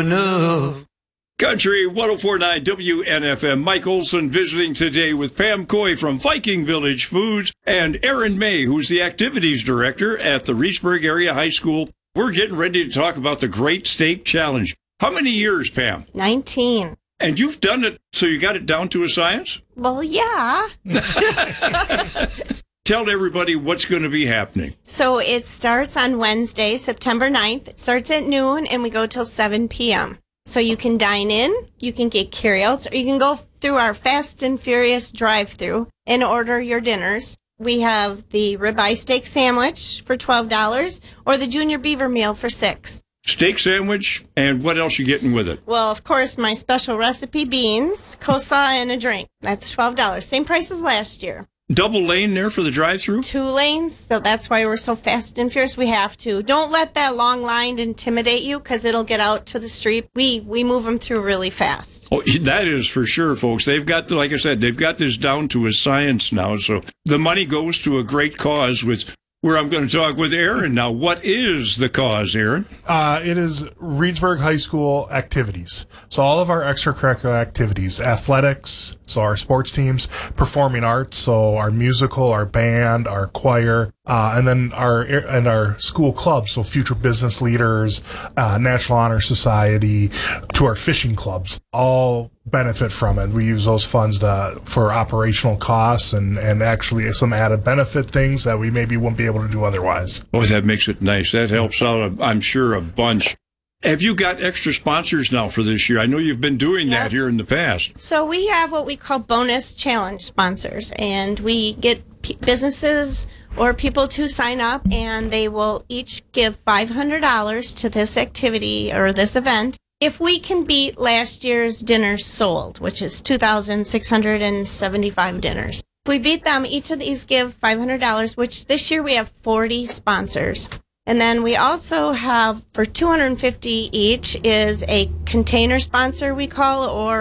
enough. Country 104.9 WNFM. Mike Olson visiting today with Pam Coy from Viking Village Foods and Aaron May, who's the activities director at the Reedsburg Area High School. We're getting ready to talk about the Great Steak Challenge. How many years, Pam? 19. And you've done it, so you got it down to a science? Well, yeah. Tell everybody what's going to be happening. So it starts on Wednesday, September 9th. It starts at noon, and we go till 7 p.m. So you can dine in, you can get carryouts, or you can go through our Fast and Furious drive-thru and order your dinners. We have the ribeye steak sandwich for $12 or the junior beaver meal for $6. Steak sandwich, and what else you getting with it? Well, of course, my special recipe beans, coleslaw, and a drink. That's $12. Same price as last year. Double lane there for the drive-thru? 2 lanes, so that's why we're so fast and furious. We have to. Don't let that long line intimidate you, because it'll get out to the street. We move them through really fast. Oh, that is for sure, folks. They've got, like I said, they've got this down to a science now. So the money goes to a great cause, where I'm going to talk with Aaron now. What is the cause, Aaron? It is Reedsburg High School activities. So all of our extracurricular activities, athletics, so our sports teams, performing arts, so our musical, our band, our choir, and then our school clubs, so future business leaders, National Honor Society, to our fishing clubs, all benefit from it. We use those funds for operational costs and actually some added benefit things that we maybe wouldn't be able to do otherwise. Oh, that makes it nice. That helps out, I'm sure, a bunch. Have you got extra sponsors now for this year? I know you've been doing that here in the past. So we have what we call bonus challenge sponsors, and we get businesses or people to sign up, and they will each give $500 to this activity or this event if we can beat last year's dinners sold, which is 2,675 dinners. If we beat them, each of these give $500, which this year we have 40 sponsors. And then we also have, for $250 each, is a container sponsor we call, or